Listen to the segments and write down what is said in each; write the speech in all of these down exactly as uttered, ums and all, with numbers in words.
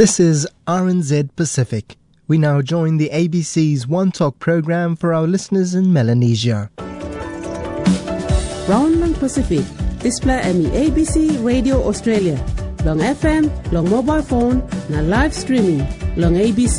This is R N Z Pacific. We now join the A B C's One Talk program for our listeners in Melanesia. Round long Pacific, display M E A B C Radio Australia. Long F M, long mobile phone, na live streaming. Long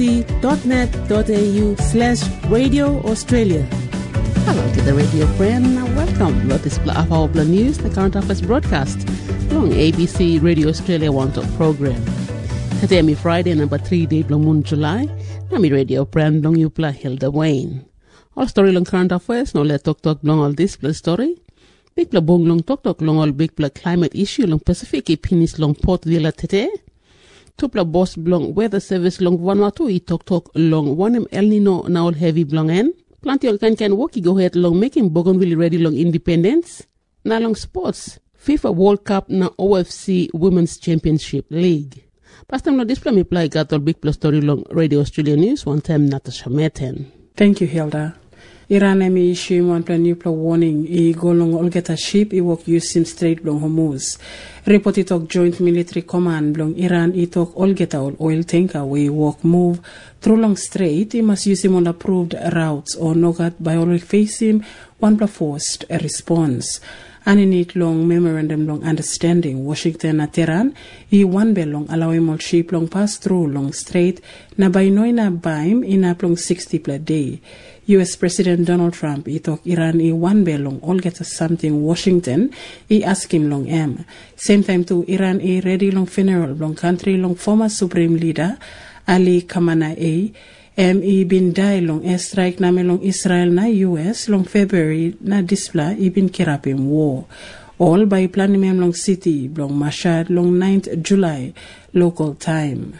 abc.net.au slash Radio Australia. Hello to the radio friend and welcome to this of our news, the current affairs broadcast. Long A B C Radio Australia One Talk program. Today is Friday, number three day long moon July. Nami radio friend long you play Hilda Wayne. All story long current affairs, no let talk talk long all this plus story. Big pla bong long talk talk long all big pla climate issue long Pacific e pinis long Port Vila tete. Two pla boss long weather service long Vanuatu e talk talk long one em El Nino na all heavy blong en. Plenty of can can walk go ahead long making Bougainville ready long independence. Na long sports. FIFA World Cup na O F C Women's Championship League. Past time no display me play got all big plus story long Radio Australia News one time Natasha Meten. Thank you, Hilda. Iran emi issue one plan nuclear warning e go long olgeta ship e walk using Strait long Hormuz. Report it talk joint military command long Iran e talk olgeta all oil tanker we walk move through long strait e must use him on approved routes or nogat by all face him one plus forced a response. And in it long memorandum long understanding Washington na Tehran e one bell long allow him all ship long pass through long strait na by noina baim in a long sixty per day. U S President Donald Trump e talk Iran e one bell long all get something Washington e ask him long em. Same time to Iran e ready long funeral long country long former supreme leader Ali Khamenei Em e bin die long airstrike na melong Israel na U S long February na display e bin kirapim war. All by planning long city long Mashhad long ninth July local time.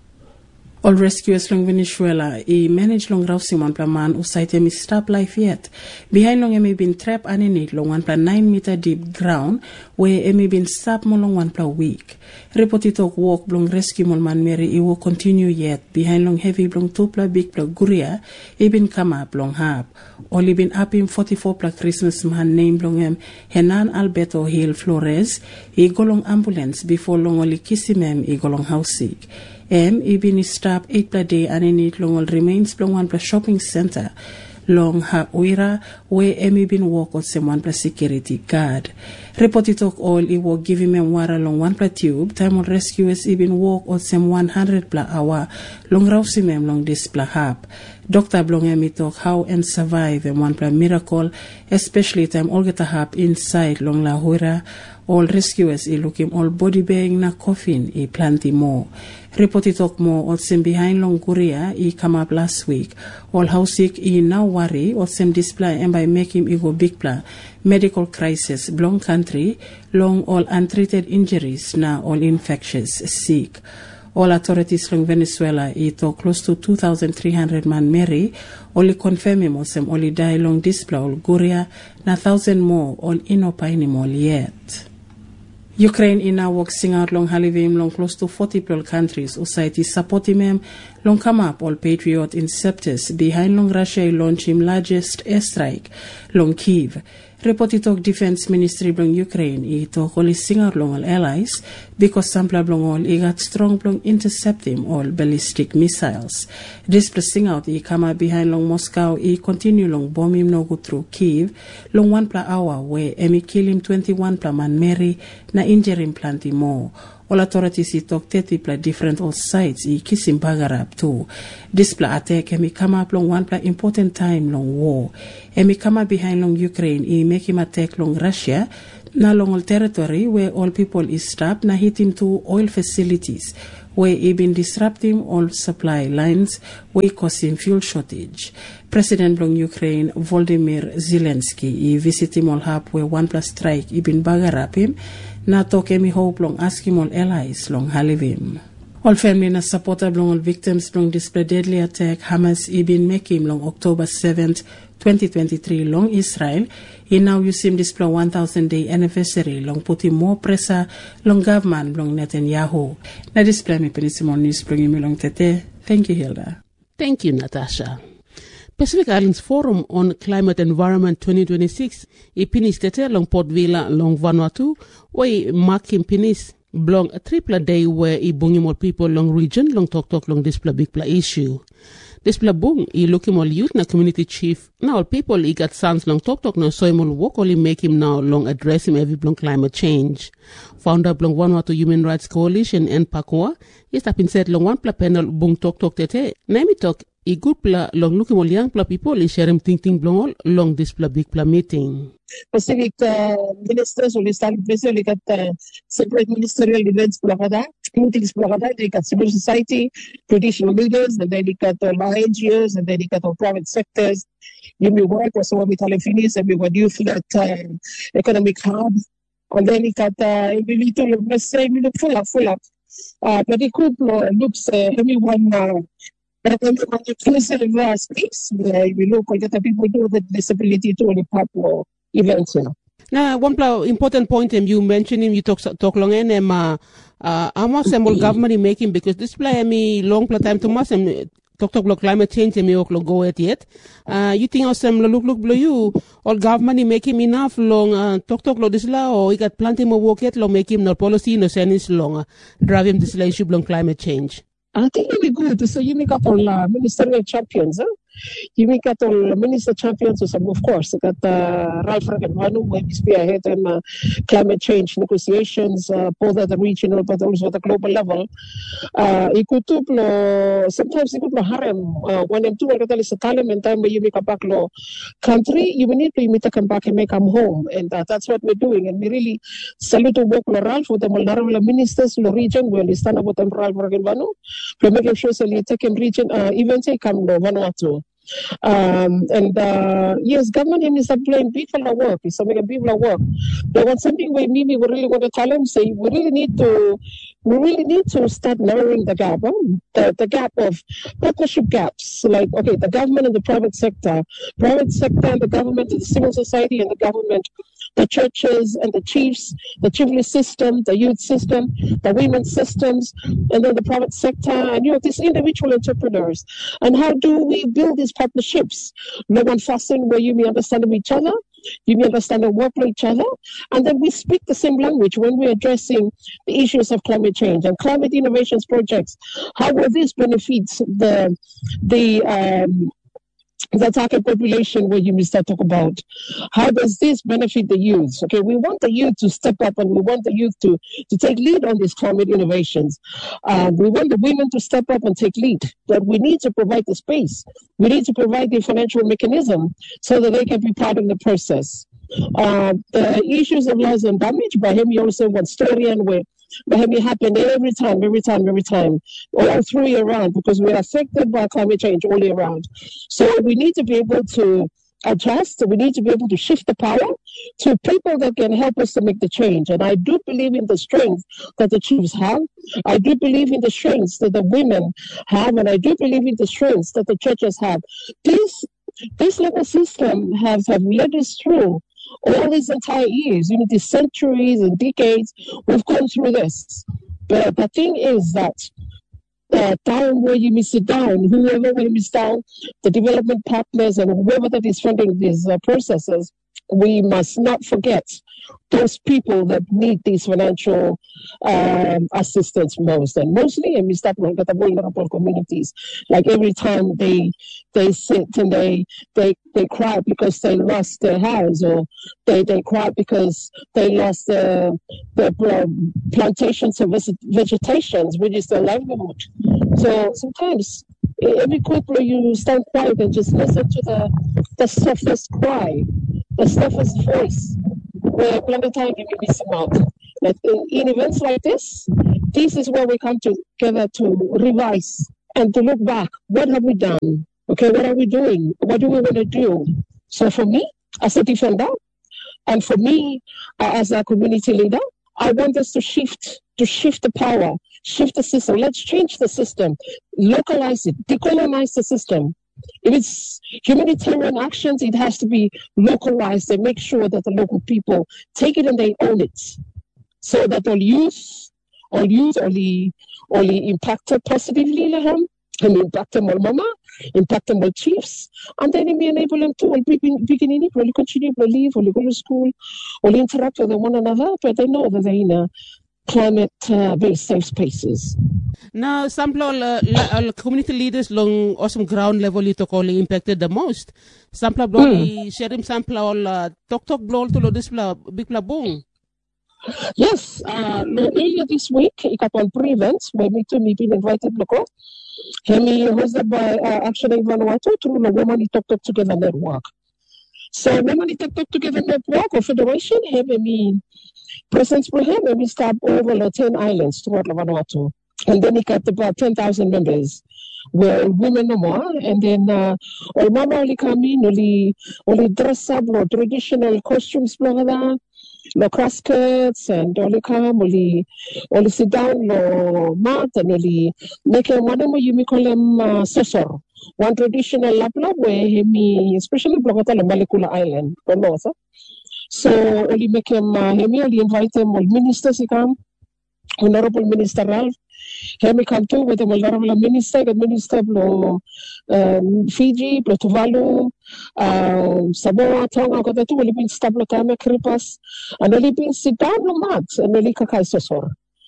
All rescuers long Venezuela e manage long Rausiman plaman usait emi stop life yet. Behind long emi bin trap aninit long one plan nine meter deep ground where emi bin stop mo long one plan week. Reported talk walk long rescue mon man Mary e will continue yet. Behind long heavy long two pla big pla guria e bin come up long hap. Only bin up in forty-four pla Christmas man named long em Henan Alberto Hill Flores e go long ambulance before long only kiss him em e go long house sick. Em e bin stop eight pla day and in it long all remains long one pla shopping center long ha uira where em e bin walk on some one pla security guard. Reported talk all e will give him a water long one pla tube time on rescuers e bin walk on some one hundred pla hour long rausimem long this pla hap. Doctor Blong em e talk how and survive and one pla miracle especially time all get a hap inside long la huira. All rescuers e looking all body bag na coffin e plenty more. Reported talk more all some behind long Korea e come up last week. All house sick e now worry all some display and by making e go big plan. Medical crisis long country long all untreated injuries now all infectious sick. All authorities long Venezuela e talk close to two thousand three hundred man Mary only confirm him all some only die long display all Korea na thousand more all inopine all yet. Ukraine in now work sing out long halivim long close to forty people countries society supporting him long come up all patriot inceptors behind long Russia launch him largest airstrike long Kiev. Reported talk defense ministry long Ukraine e talk only sing out long all allies because sample long all e got strong long intercept him all ballistic missiles. This pressing out e come up behind long Moscow e continue long bomb him no go through Kiev long one pla hour where emi kill him twenty-one pla man Mary na injure him plenty more. All authorities e talk thirty pla different all sides e kiss him bagarap too. This pla attack emi come up long one pla important time long war. Emi come up behind long Ukraine e make him attack long Russia na long all territory where all people is stopped na hit him to oil facilities where he been disrupting all supply lines where causing fuel shortage. President long Ukraine Volodymyr Zelensky e visit him all hap where one plus strike he been bagarap him na talk emi hope long ask him all allies long halivim. All family na supporter long all victims long display deadly attack Hamas e been make him long October seventh twenty twenty-three long Israel he now use him display one thousand day anniversary long put him more pressure long government long Netanyahu. Na display me penisimo news bring him long tete. Thank you Hilda. Thank you Natasha. Pacific Islands Forum on Climate Environment twenty twenty-six e pinis tete long Port Vila long Vanuatu where mark him pinis Blong a triple day where i bungi more people long region long talk talk long this pla big pla issue. This pla bung i looking all youth na community chief. Now all people i got sons long talk talk no so him will work only make him now long address him every blong climate change. Founder blong one water Human Rights Coalition and Pakwa is tapin said long one pla panel bung talk talk tete. Name talk i good pla long looking all young pla people i share him think think blong all long this pla big pla meeting. Pacific uh, ministers will start basically got uh, separate ministerial events plagada, meetings plagada, they got civil society, traditional leaders, and then they got uh, N G Os, and then they got all private sectors. You may work or some of it finis, and we were due for that uh, economic hub, and then they got uh, we need to let's say we look full up, full up. Uh, but it could uh, looks uh, everyone. Uh, But when you inclusive uh, space, where we look at the people with the disability to the Papua events. Now, one pla important point him you mentioned him you talk talk long and um uh uh how symbol government making because this play me long pla time to mas and talk talk about climate change and me oklo go at yet. Uh you think some look look blow you all government making enough long uh talk talk lo this la or he got plenty more work yet long make him no policy no sense long uh, drive him this issue long climate change. I think it'll be good. So you make up all uh, ministerial champions, huh? You make up all minister champions, so of course, got uh, Ralph Raganwanu, who is spearheading uh, climate change negotiations, uh, both at the regional but also at the global level. Uh, uh, sometimes you could harem uh, when I'm doing a parliament time where you make a back law country, you will need to meet a come back and make them home, and uh, that's what we're doing. And we really salute to work with Ralph with the Moldaran ministers in the region. We understand about them Ralph Raganwanu. We're making sure so you take in region, uh, even take come no Vanuatu. Um, and uh, yes, government is playing people at work. It's something people at work. But when something we maybe we really want to tell them, say we really need to, we really need to start narrowing the gap, huh? the the gap of partnership gaps. Like okay, the government and the private sector, private sector and the government, and the civil society and the government. The churches and the chiefs, the chiefly system, the youth system, the women's systems, and then the private sector, and you know, these individual entrepreneurs. And how do we build these partnerships? No one fasten where you may understand each other, you may understand and work with each other, and then we speak the same language when we're addressing the issues of climate change and climate innovations projects. How will this benefit the the um, the target population where you start talk about? How does this benefit the youth? Okay, we want the youth to step up and we want the youth to, to take lead on these climate innovations. Uh, we want the women to step up and take lead, but we need to provide the space. We need to provide the financial mechanism so that they can be part of the process. Uh, the issues of loss and damage, by him, you also want story and where But it happen every time, every time, every time, all through year round, because we're affected by climate change all year round. So we need to be able to adjust. We need to be able to shift the power to people that can help us to make the change. And I do believe in the strength that the chiefs have. I do believe in the strengths that the women have, and I do believe in the strengths that the churches have. This this legal system has have led us through all these entire years, you know, these centuries and decades, we've gone through this. But the thing is that the time where you sit down, whoever will sit down, the development partners and whoever that is funding these uh, processes, we must not forget those people that need these financial um, assistance most, and mostly, and we start with the vulnerable communities. Like every time they they sit and they they they cry because they lost their house, or they they cry because they lost their their plantations of vegetations, which is their livelihood. So sometimes every quickly you stand quiet and just listen to the the softest cry, the softest voice, where plenty time you may miss out. But in, in events like this, this is where we come together to revise and to look back. What have we done? Okay, what are we doing? What do we want to do? So for me, as a defender, and for me uh, as a community leader, I want us to shift, to shift the power, shift the system. Let's change the system, localize it, decolonize the system. If it's humanitarian actions, it has to be localized and make sure that the local people take it and they own it, so that all youth, all youth, only, only impacted positively, and impact them on mama, impact them on chiefs, and then it may enable them to all begin, beginning, only continue to live, only go to school, only interact with one another, but they know that they're in a climate-based safe spaces. Now, sample uh, uh, community leaders long awesome ground level ito ko impacted the most. Sample blo mm. sharing sample all uh, tok tok blo to lo this bla big bla bong. Yes, uh, earlier this week, ikapon pre-events where me too me been invited loko. Hemi hosted by uh, Action Aid Vanuatu through the Women Talk Talk Together Network. So Women Talk Talk Together Network or Federation have me presence for him and we start over the ten islands throughout Vanuatu. And then he got about ten thousand members were women no more. And then uh, all mama only come in, only, only dress up, no traditional costumes, blah, blah, no cross skirts, and only come, only, only sit down, no mat, and only make them one of you may call them uh, sosor. One traditional lapla where he, especially Blogata, the Malekula Island, so only make him, uh, he only invite them, all ministers, he come, Honorable Minister Ralph. Hemi come too with the Honorable Minister, the Minister Blo um, Fiji, Blo Tuvalu, um, Samoa, Tonga, got the two only been stablo time creepers, and only been sit down no mats, and only kakai sosor.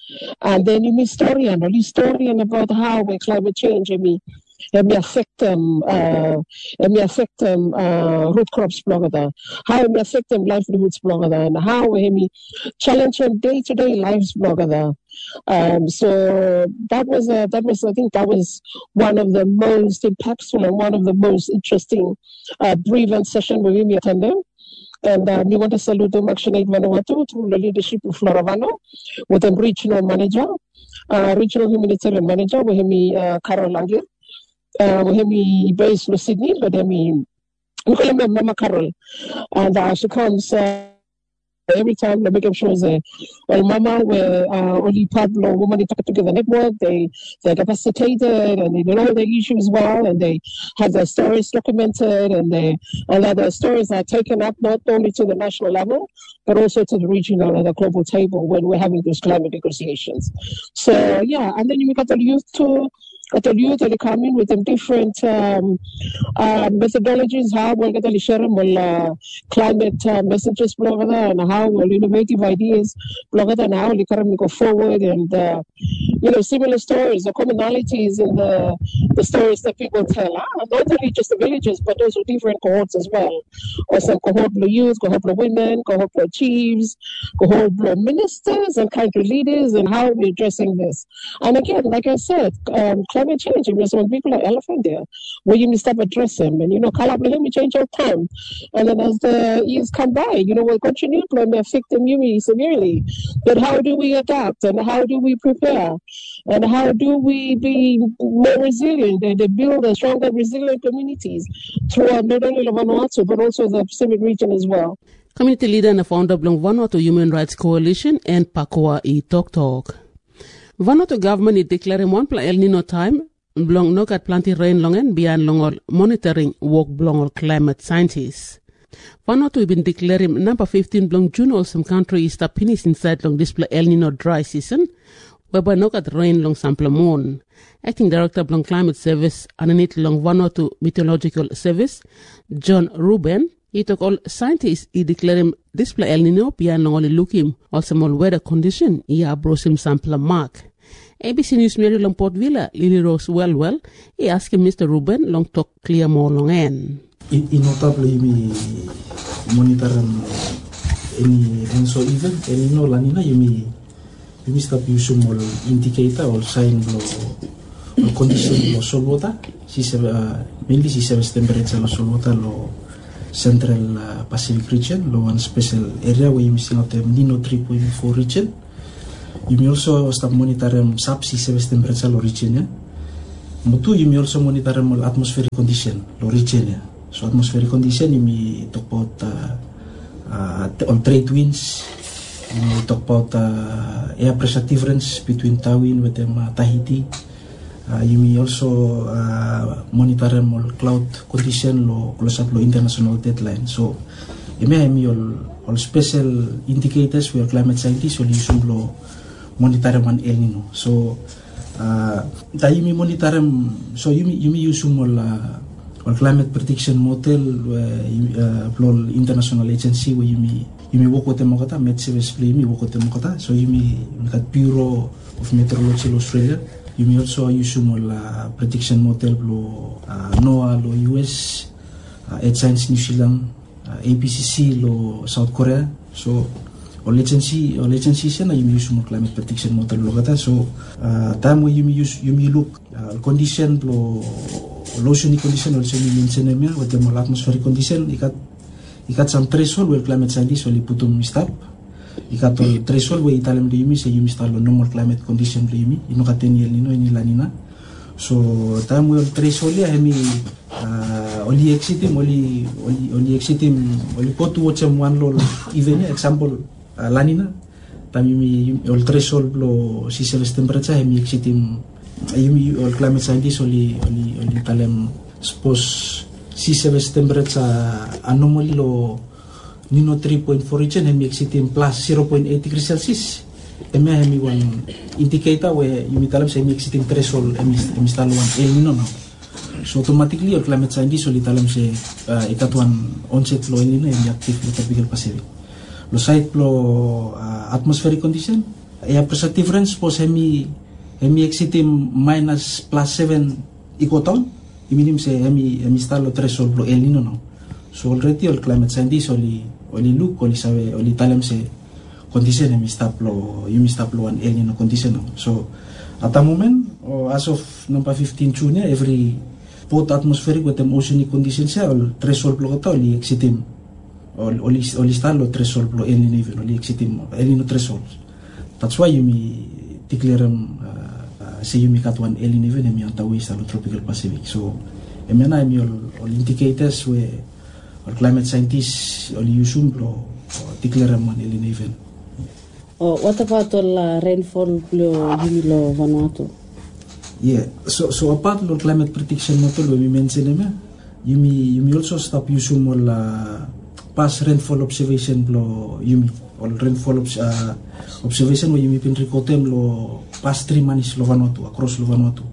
And then you mean historian, only historian about how we climate change, I mean, it may affect them, uh, it may affect them, uh, root crops blogger, how it may affect them livelihoods blogger, and how we may challenge them day-to-day lives blogger. Um, so that was, uh, that was, I think that was one of the most impactful and one of the most interesting uh, pre-event session we may attended. And uh, we want to salute the Action Aid Vanuatu through the leadership of Floravano with a regional manager, uh, regional humanitarian manager, with him, uh, Carol Langir. Uh, we have me based in Sydney, but I mean, we call her Mama Carol, and uh, she comes uh, every time. The makeup shows uh, well, Mama, where uh, only Pablo Women Talk Together Network. They they're capacitated and they know the issues well, and they have their stories documented, and they and that their stories are taken up not only to the national level, but also to the regional and the global table when we're having those climate negotiations. So yeah, and then you got the youth too. At the youth, they come in with them different um, uh, methodologies, how we're going to share them uh, climate uh, messages, and how well, innovative ideas, and how we can go forward, and uh, you know, similar stories, the commonalities in the the stories that people tell. Ah, not only just the villages, but also different cohorts as well. Or some cohort of youth, cohort of women, cohort of chiefs, cohort of ministers and country leaders, and how we're addressing this. And again, like I said, um, climate change, because when people are elephant there, where you stop address them, and you know, let me change your time. And then as the years come by, you know, we'll continue to affect them severely. But how do we adapt, and how do we prepare, and how do we be more resilient and build a stronger, resilient communities throughout not only Vanuatu but also the Pacific region as well? Community leader and founder of Vanuatu Human Rights Coalition and Pakua e Tok Tok. Vanuatu government is declaring one pla El Nino time blong no kat planti rain longen beyond longol monitoring work blongol climate scientists. Vanuatu has been declaring number fifteen blong June or some country is tapinis inside long display El Nino dry season whereby no kat rain long sample moon. Acting Director blong Climate Service underneath long Vanuatu Meteorological Service John Ruben he took all scientists he declaring display El Nino beyond long only looking also more weather condition he abrosim sample mark. A B C News Mary long Port Villa, Lily Rose well well, he asked Mister Ruben long talk clear more long end. In notably me monitor any renso even any no lanina you me you stop using all indicator or sign lo condition lo solvota si se mainly si se temperature lo solvota lo central uh, Pacific region lo one special area where you see not the Nino three point four region. You may also start monitoring subsea surface temperature lo region ya. Mutu you may also monitor all atmospheric condition lo region ya. So atmospheric condition you may talk about uh, uh, on trade winds. You may talk about uh, air pressure difference between Tawin with them, uh, Tahiti. Uh, you may also uh, monitor all cloud condition lo close up lo international deadline. So you may have all, all special indicators where climate scientists will use lo monitor man El Nino. So uh, you may monitor so you may you may use all uh, all climate prediction model where you, uh, international agency where you may yumi work with them kata Met Service play yumi work with them kata so yumi kat Bureau of Meteorology Australia yumi also use mol uh, prediction model lo uh, NOAA lo U S uh, Earth Science New Zealand uh, A P C C lo South Korea so all agency all agencies na yumi use mol climate prediction model lo kata so uh, time where yumi use yumi look uh, condition lo low oceanic condition also yumi mention em with the mol atmospheric condition ikat ikat some threshold where climate scientists will put them stop ikat all threshold where italem de yumi say yumi start normal climate condition de yumi ino kateni el nino ini la nina so time where threshold ya hemi uh, only exitim only only only exitim only put to watch em one lo even example uh, la nina time yumi all threshold lo sea surface temperature hemi exitim yumi all climate scientists only only only italem suppose sea surface temperature anomaly lo nino three point four region hemi exitim plus zero point eight degrees Celsius emi hemi one indicator where yumi talam sa hemi exitim threshold hemi hemi stalo one El Nino now so automatically or climate scientist oli talam sa uh, ikatuan onset lo El Nino hemi active lo tropical Pacific lo site lo uh, atmospheric condition air pressure difference pos hemi hemi exitim minus plus seven equaton iminim se hemi hemi stalo threshold lo El Nino no so already all climate scientists oli oli look oli sabe oli talam se condition hemi stop lo yumi stop lo an El Nino condition no so at the moment or as of number fifteen June every both atmospheric with them oceanic conditions ya all threshold lo kata oli exitim oli oli oli stalo threshold lo El Nino even oli exitim El Nino threshold that's why yumi declare uh, say yumi katuan El Nino even hemi antawi sa lo tropical Pacific so emi na emi all, all indicators where all climate scientists all usum lo declare man El Nino even oh what about all uh, rainfall lo yumi lo Vanuatu yeah so so apart lo climate prediction model we mention emi yumi yumi also stop usum all uh, past rainfall observation lo yumi all rainfall obs, uh, observation where yumi pin recordem lo past three months lo Vanuatu across lo Vanuatu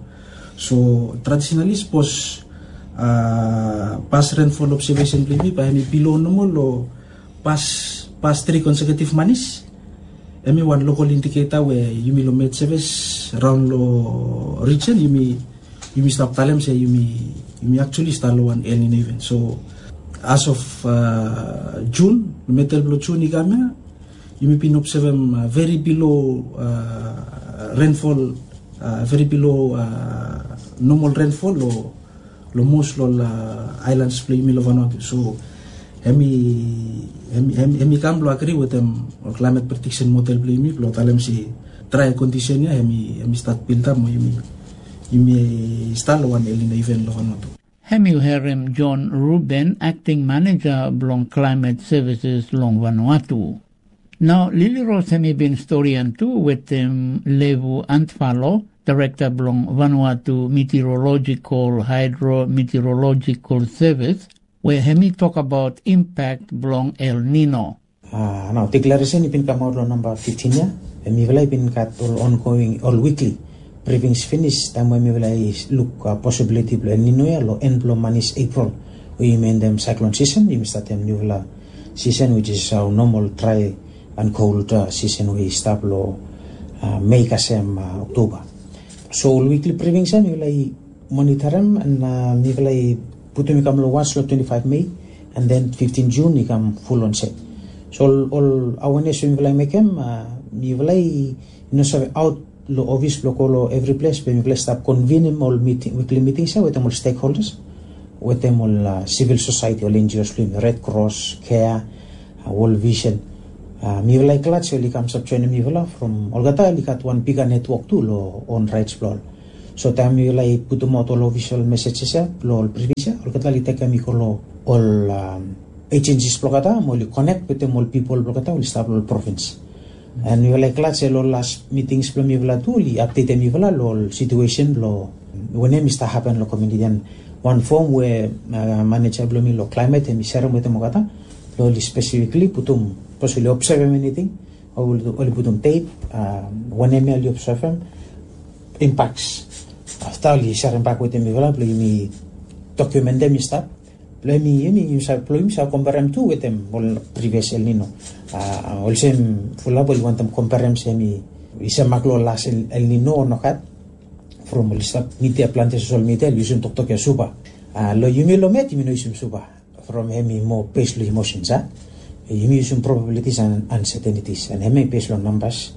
so traditionally suppose uh, past rainfall observation play pa hemi below no lo past past three consecutive months emi one local indicator where yumi lo Met Service around lo region yumi yumi stop talem say yumi yumi actually start lo one El Nino event so as of uh, June metal lo June igame yumi pin observe uh, very below uh, rainfall uh, very below uh, normal rainfall lo lo most lo uh, islands play yumi lo Vanuatu so hemi hemi hemi kam lo agree with them or climate prediction model play yumi lo talem si dry condition ya hemi hemi start build up mo yumi yumi start lo one El Nino event lo Vanuatu hemi herem John Ruben acting manager belong climate services long Vanuatu. Now, Lily Rose hemi been historian too with um, Levu Antfalo, director belong Vanuatu Meteorological Hydrometeorological Service, where hemi talk about impact belong El Nino. Uh, now, declaration ipin kamaulo number fifteen ya, hemi wala ipin kat all ongoing, all weekly. Briefings finish, time when we will look uh, possibility of El Nino ya, lo end lo manis April. We mean them cyclone season, you start them new season, which is our normal dry and cold uh, season we start lo uh, May kasem uh, October. So weekly briefings we will monitor them and uh, we will put them come lo once lo twenty-five May and then fifteen June we come full on set. So all, all awareness we will make them uh, we will you know so out lo office lo colo every place we will start convening all meeting weekly meetings with them all stakeholders with them all uh, civil society all N G Os Red Cross Care uh, World Vision Uh, mi wala iklat so li kam sab chene mi wala from olgata li kat one bigger network tu lo on rights blow so tam mi wala put mo to lo visual messages ya lo previsia olgata li take mi ko lo all um, agencies blogata mo li connect with them all people blogata will start all province mm-hmm. and mi wala iklat so lo last meetings blo mi wala tu li update mi wala lo situation lo when mi sta happen lo community and one form where uh, manager blo mi lo climate mi share mo te mo gata lo li specifically putum possibly observe anything or will only put on tape um, when I merely observe them impacts after you share back with them you me document them stuff Plemi yemi yung sa ploim sa comparem tu with them all previous El Nino. Uh, also fulabol want them comparem semi isa maklo las El Nino no kat from lista media plantes sol media yusum tok tok ya suba. Uh, lo yumi lo met yumi no yusum suba from hemi mo based emotions ah. Yumi yusum probabilities and uncertainties and hemi based on numbers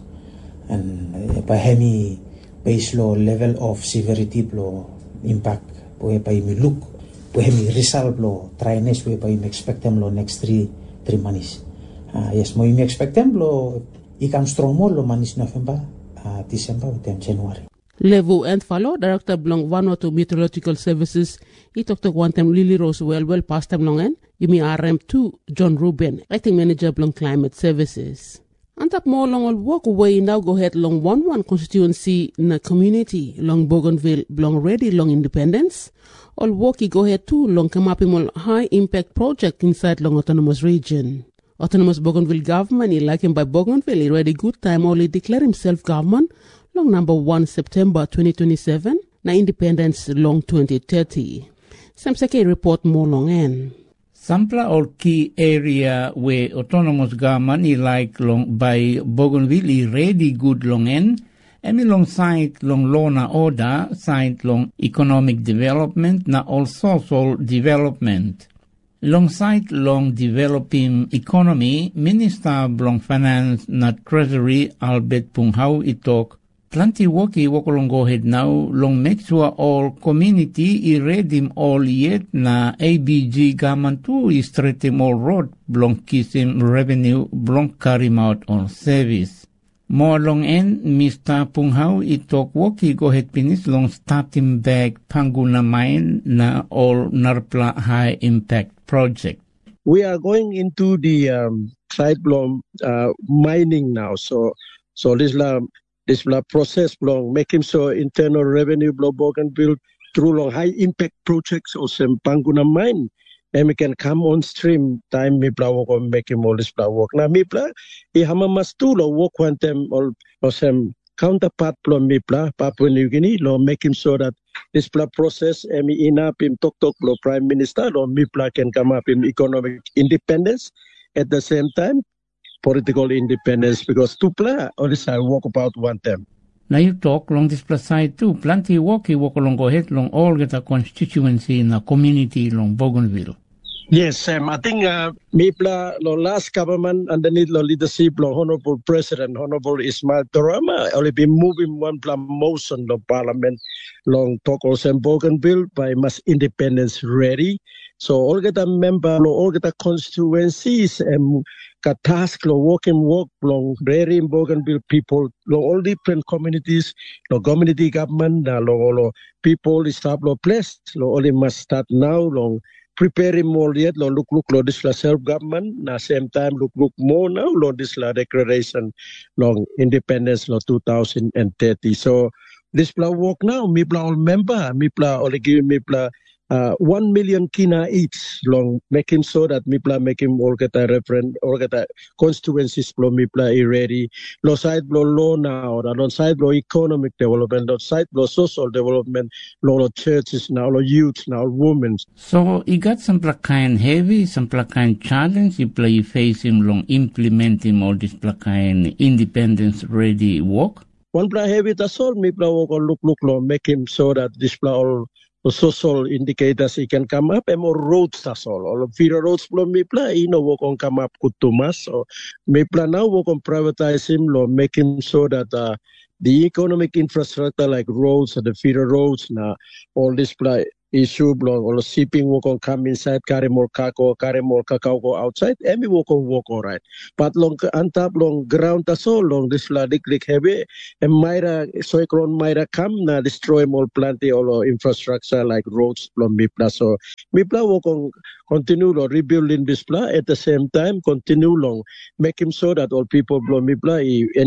and uh, by hemi based lo level of severity lo impact po pa yumi look po hemi result lo trines po pa yumi expect them lo next three three months. Uh, yes mo yumi expect them lo ikam strong mo lo manis November uh, December with January. Levu and follow Director Blong Vanuatu Meteorological Services. He talked to one time Lily Rose well well past time long and Yumi R M two John Ruben, Acting Manager Blong Climate Services. And up more long will walk away now go ahead long one one constituency in the community long Bougainville Blong Ready long Independence. All walkie go ahead too long come up in high impact project inside long autonomous region. Autonomous Bougainville government elected by Bougainville already good time only declare himself government long number one September twenty twenty-seven, na independence long twenty thirty. Samsake report more long end. Sampla or key area where autonomous government is like long by Bougainville is ready good long end, and alongside long law na order, side long economic development na all social development. Alongside long developing economy, Minister Blong Finance na Treasury Albert Punghau itok plenty woki wokolong go ahead now long make sure all community i redim all yet na A B G gaman tu is treatim all road blong kisim revenue blong carry out on service. More long end Mister Punghau itok woki go ahead pinis long starting back panguna mine na all narpla high impact project. We are going into the um, side blong uh, mining now, so so this la This blah process long making so internal revenue blow Bougainville through long high impact projects or some panguna mine, and we can come on stream time me blah work on making all this blah work. Now me blah I hama mas tu lo work one them or or some counterpart blah me blah Papua New Guinea lo making so that this blah process and me enough in tok tok lo Prime Minister lo me blah can come up in economic independence at the same time. Political independence because two play or this I walk about one time. Now you talk long this plus side too. Plenty walk you walk along go ahead long all get a constituency in a community long Bougainville. Yes, Sam. I think uh, Mipla lo last government underneath the leadership lo Honorable President Honorable Ismail Torama only been moving one plan motion lo Parliament long talk also Bougainville by mass independence ready. So all get a member lo all get a constituencies and ka task lo working work long ready in Bougainville people lo all different communities lo community government na lo lo people is start lo place lo only must start now long preparing more yet lo look look lo this la self government na same time look look more now lo this la declaration long independence lo two thousand thirty. So this pla work now me pla all member me pla only give me pla Uh, one million kina each long making sure that mipla making all get a reference all get a constituencies blow mipla ready lo side blow law now or on side blow economic development on side blow social development lo lo churches now lo youth now women. So you got some kind heavy some kind challenge you play facing long implementing all this kind independence ready work. One play heavy that's all mipla work or look look lo making sure that this play all the social indicators he can come up and more roads that's all. All of feeder roads from me play, you know, work on come up kutumas. So me plan now work on privatize him, lo make him so that uh, the economic infrastructure like roads and the feeder roads now all this play issue blong or shipping work on come inside, carry more cargo, carry more cacao go outside, and we work on work all right. But long on top long ground that's all long this floodic like heavy and Myra cyclone Myra come now destroy more plenty all infrastructure like roads from Mipla. So Mipla work on continue lo rebuilding this pla at the same time continue long make him so that all people blow Mipla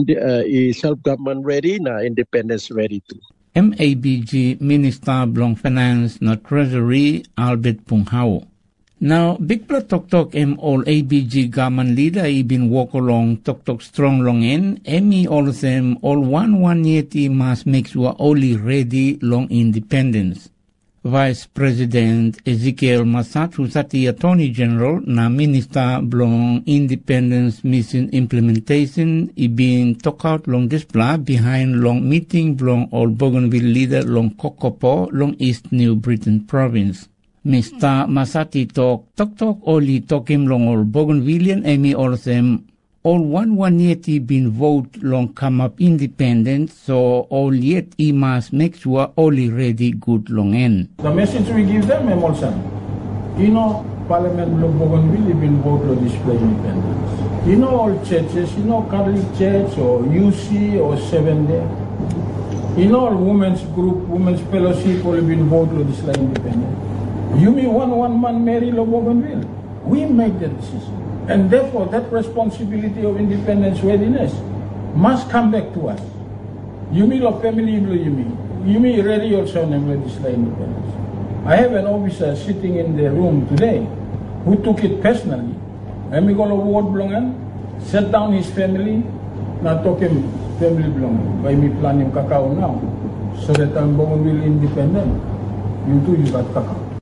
is self government ready now independence ready too. M A B G Minister Blong Finance na Treasury Albert Punghau. Now, big pla tok tok em all A B G government leader ibin walk along tok tok strong long in emi all of them all one one yeti must make sure only ready long independence. Vice President Ezekiel Masat, who's at the Attorney General, na Minister blong Independence Mission Implementation, i being talk out long display behind long meeting blong Old Bougainville leader long Kokopo, long East New Britain Province. Mister Masati talk, talk talk only talk him long Old Bougainvillean, emi all them, all one one yet he been vote long come up independent, so all yet he must make sure only ready good long end. The message we give them, Emolson, you know, Parliament of Bougainville been vote to display independence. You know all churches, you know Catholic Church or U C or Seven Day. You know all women's group, women's fellowship all been vote to display independence. You mean one one man Mary Lo Bougainville? We make the decision. And therefore, that responsibility of independence readiness must come back to us. You mean your family, you mean. You mean ready also in legislative independence. I have an officer sitting in the room today who took it personally. And we go to ward belonging, set down his family, now talk him family belonging. By me planning cacao now. So that I'm Bougainville independent. You too, you got cacao.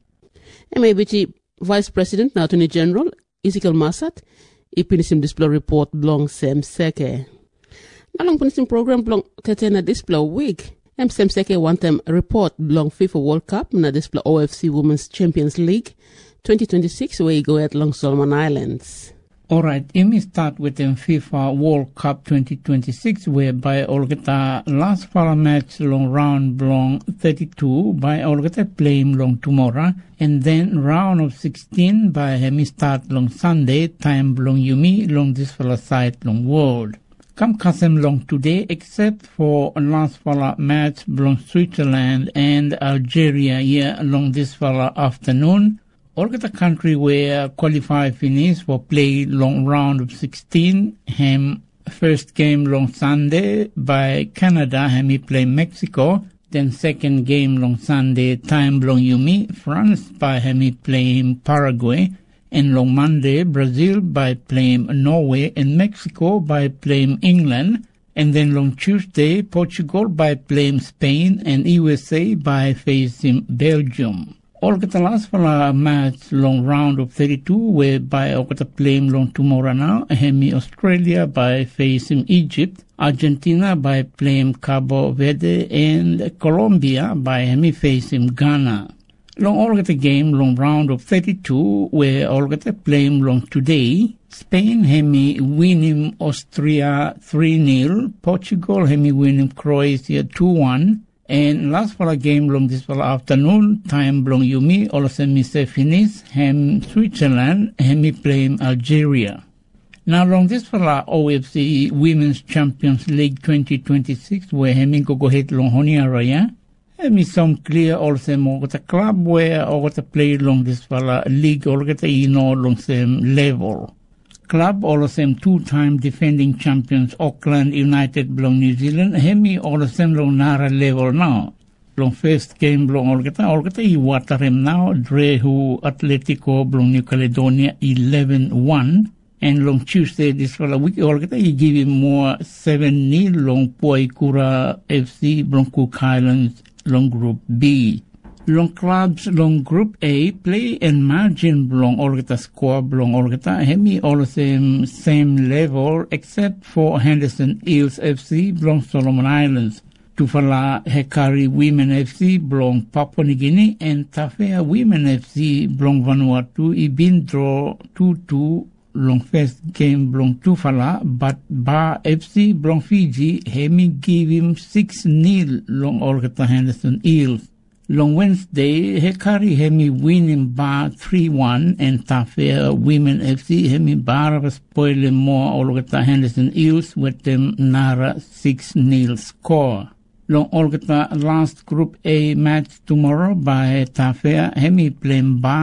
M A B T Vice President, now Attorney General, Ezekiel Masat, ipinisim display report belong Sem Seke. Nalong pinisim program belong tetena display week. M Sem Seke want them report belong FIFA World Cup na display O F C Women's Champions League twenty twenty-six where you go at Long Solomon Islands. Alright, let me start with the FIFA World Cup twenty twenty-six whereby Olgata last final match long round belong thirty-two by Olgata playing long tomorrow and then round of sixteen by Hemi start long Sunday time belong Yumi long this fella side long world. Come Kasem long today except for last fella match belong Switzerland and Algeria here along this fella afternoon. All the country where qualify finish for play long round of sixteen. Hem first game long Sunday by Canada. Hem he play Mexico. Then second game long Sunday time long Yumi France by hem he playing Paraguay. And long Monday Brazil by playing Norway and Mexico by playing England. And then long Tuesday Portugal by playing Spain and U S A by facing Belgium. Olgata last for a match long round of thirty-two whereby Olgata playing long tomorrow now. Hemi Australia by facing Egypt. Argentina by playing Cabo Verde and Colombia by Hemi facing Ghana. Long Olgata game long round of thirty-two where Olgata playing long today. Spain Hemi winning Austria three nil. Portugal Hemi winning Croatia two one. And last for a game long this for afternoon, time belong Yumi, all semi finish, hem Switzerland, hemi playing Algeria. Now long this for la O F C Women's Champions League twenty twenty-six, where hemi go go hit long Honia Raya, hemi some clear also more got a club where or got a play long this for la league or get a you know long same level. Club all the same two-time defending champions Auckland United belong New Zealand. Hemi all the same long Nara level now. Long first game belong Olgata. Olgata i Waterem now. Drehu Atletico belong New Caledonia eleven one. And long Tuesday this for a week Olgata i give him more seven nil long Poikura F C belong Cook Highlands long Group B. Long clubs, long Group A, play and margin belong Olgata score belong Olgata. Hemi all the same, same level except for Henderson Eels F C belong Solomon Islands. Tufala Hekari Women F C belong Papua New Guinea and Tafea Women F C belong Vanuatu. I been draw two two long first game belong Tufala but Ba F C belong Fiji. Hemi give him six nil long Olgata Henderson Eels. Long Wednesday, Hekari Hemi winning bar three one and Tafea Women F C Hemi bar spoiling more Olgata Henderson Eels with them Nara six nil score. Long Olgata last Group A match tomorrow by Tafea Hemi playing bar